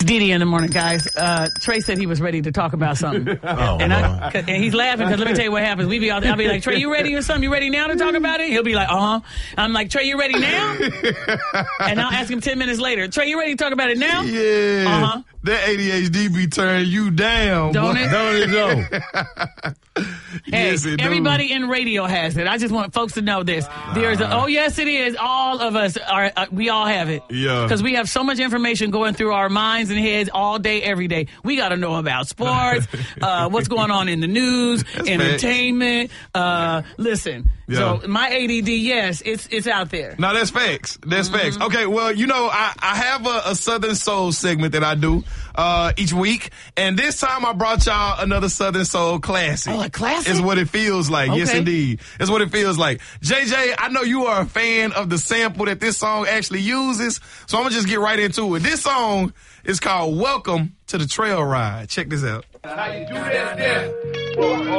Diddy in the morning, guys. Trey said he was ready to talk about something. And he's laughing because let me tell you what happens. I'll be like, Trey, you ready or something? You ready now to talk about it? He'll be like, I'm like, Trey, you ready now? And I'll ask him 10 minutes later, Trey, you ready to talk about it now? Yeah. That ADHD be turning you down. Don't it? Don't it though? Hey, yes, it everybody do. in radio has it. I just want folks to know this. There's yes, it is. All of us are. We all have it. Yeah. Because we have so much information going through our minds and heads all day, every day. We got to know about sports, what's going on in the news, entertainment. Listen. Yeah. So my ADD, yes, it's out there. No, that's facts. That's facts. Okay, well, I have a Southern Soul segment that I do each week, and this time I brought y'all another Southern Soul classic. Oh, a classic? Is what it feels like. Okay. Yes, indeed. It's what it feels like. JJ, I know you are a fan of the sample that this song actually uses, so I'm going to just get right into it. This song is called Welcome to the Trail Ride. Check this out. How you do that there?